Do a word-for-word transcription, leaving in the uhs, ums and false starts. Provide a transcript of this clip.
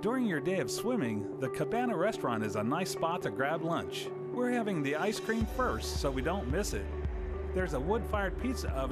During your day of swimming, the Cabana restaurant is a nice spot to grab lunch. We're having the ice cream first so we don't miss it. There's a wood-fired pizza oven